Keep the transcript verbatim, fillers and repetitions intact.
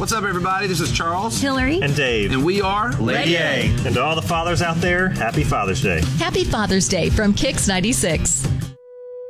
What's up, everybody? This is Charles, Hillary, and Dave. And we are Lady A. And to all the fathers out there, happy Father's Day. Happy Father's Day from Kix ninety-six.